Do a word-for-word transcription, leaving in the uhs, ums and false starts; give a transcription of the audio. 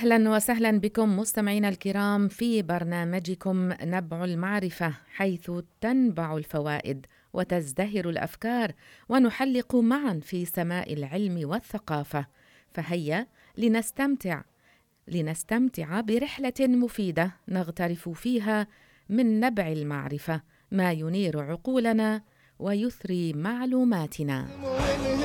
أهلا وسهلا بكم مستمعينا الكرام في برنامجكم نبع المعرفة، حيث تنبع الفوائد وتزدهر الأفكار ونحلق معا في سماء العلم والثقافة. فهيا لنستمتع لنستمتع برحلة مفيدة نغترف فيها من نبع المعرفة ما ينير عقولنا ويثري معلوماتنا.